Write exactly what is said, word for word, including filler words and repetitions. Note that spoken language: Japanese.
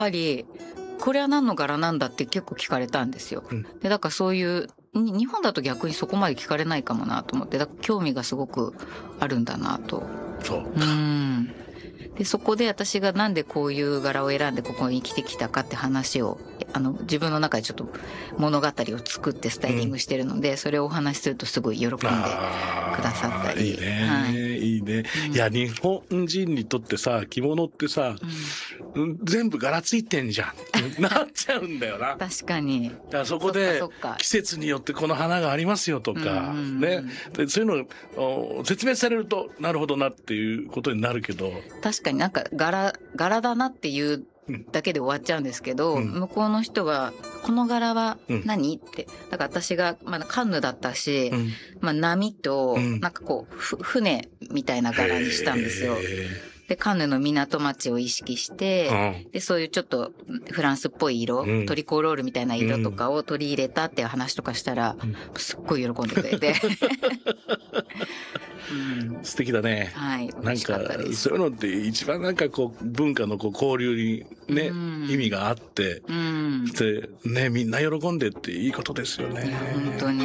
ぱりこれは何の柄なんだって結構聞かれたんですよ。 うん、 でだからそういうに日本だと逆にそこまで聞かれないかもなと思って、だから興味がすごくあるんだなと。 そううーん。でそこで私がなんでこういう柄を選んでここに生きてきたかって話をあの自分の中でちょっと物語を作ってスタイリングしてるので、うん、それをお話しするとすごい喜んでくださったり。 いいね、 はい、 いいね、うん、いや日本人にとってさ着物ってさ、うん、全部柄ついてんじゃんってなっちゃうんだよな。 確かに。 だからそこで季節によってこの花がありますよとか、うんうんうん、ね、でそういうのを説明されるとなるほどなっていうことになるけど、 確かになんか柄柄だなっていうだけで終わっちゃうんですけど、うん、向こうの人がこの柄は何、うん、ってだから私が、まあ、カンヌだったし、うん、まあ、波となんかこう船みたいな柄にしたんですよ。でカンヌの港町を意識して、うん、でそういうちょっとフランスっぽい色、うん、トリコロールみたいな色とかを取り入れたっていう話とかしたら、うん、すっごい喜んでくれてうん、素敵だね。 はい、 なんかそういうのって一番なんかこう文化のこう交流にね、うん、意味があって、うん、でねみんな喜んでっていいことですよね。 いや本当に。